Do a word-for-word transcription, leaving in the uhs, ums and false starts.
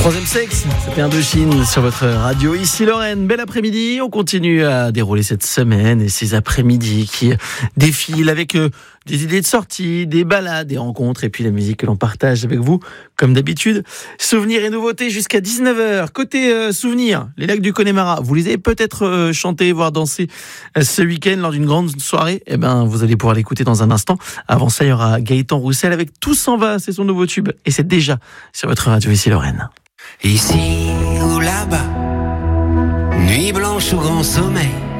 Troisième sexe, c'était Indochine sur votre radio. Ici Lorraine, bel après-midi. On continue à dérouler cette semaine et ces après-midi qui défilent avec euh, des idées de sortie, des balades, des rencontres et puis la musique que l'on partage avec vous, comme d'habitude. Souvenirs et nouveautés jusqu'à dix-neuf heures. Côté euh, souvenirs, les lacs du Connemara, vous les avez peut-être euh, chantés, voire dansés euh, ce week-end lors d'une grande soirée. Eh ben, vous allez pouvoir l'écouter dans un instant. Avant ça, il y aura Gaëtan Roussel avec Tout s'en va, c'est son nouveau tube. Et c'est déjà sur votre radio ici Lorraine. Ici ou là-bas, nuit blanche ou grand sommeil,